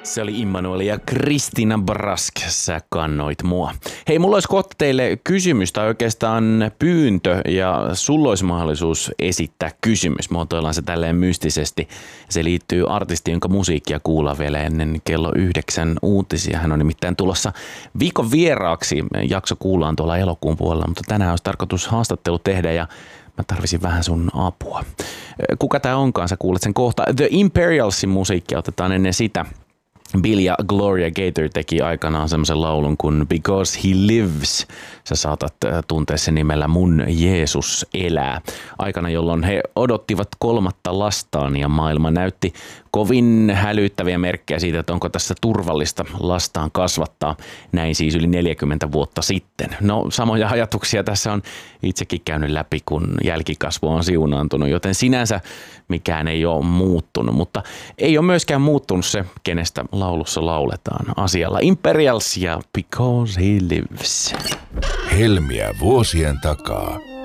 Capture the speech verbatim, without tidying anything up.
Se oli Immanuel ja Kristina Brask, sä kannoit mua. Hei, mulla olisi kohta teille kysymys tai oikeastaan pyyntö ja sulla olisi mahdollisuus esittää kysymys. Muotoillaan se tälleen mystisesti. Se liittyy artistiin, jonka musiikkia kuullaan vielä ennen kello yhdeksän uutisia. Hän on nimittäin tulossa viikon vieraaksi. Jakso kuullaan tuolla elokuun puolella, mutta tänään olisi tarkoitus haastattelu tehdä ja mä tarvisin vähän sun apua. Kuka tää onkaan, sä kuulet sen kohta. The Imperialsin musiikkia otetaan ennen sitä. Bill ja Gloria Gaynor teki aikanaan semmoisen laulun kuin Because He Lives. Sä saatat tuntea sen nimellä Mun Jeesus elää. Aikana, jolloin he odottivat kolmatta lastaan ja maailma näytti kovin hälyttäviä merkkejä siitä, että onko tässä turvallista lastaan kasvattaa. Näin siis yli neljäkymmentä vuotta sitten. No, samoja ajatuksia tässä on itsekin käynyt läpi, kun jälkikasvu on siunaantunut, joten sinänsä mikään ei ole muuttunut, mutta ei ole myöskään muuttunut se, kenestä laulussa lauletaan asialla. Imperials ja Because He Lives. Helmiä vuosien takaa.